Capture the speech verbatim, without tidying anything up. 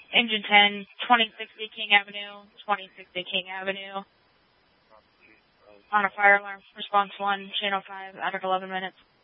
Engine ten, twenty sixty King Avenue, twenty sixty King Avenue. On a fire alarm, response one, channel five, out of eleven minutes.